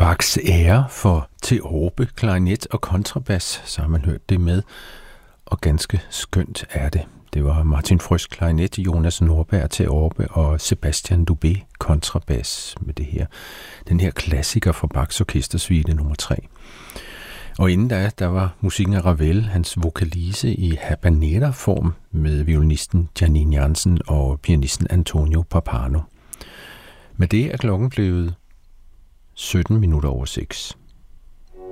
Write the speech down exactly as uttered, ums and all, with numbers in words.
Bachs ære for theorbe, klarinet og kontrabas, så har man hørt det med, og ganske skønt er det. Det var Martin Frøs klarinet, Jonas Nordberg theorbe og Sebastian Dubé kontrabas med det her. Den her klassiker fra Bachs orkestersuite nummer tre. Og inden da, der var musikken af Ravel, hans vokalise i habanera-form med violinisten Janine Jansen og pianisten Antonio Pappano. Med det er klokken blevet sytten minutter over seks.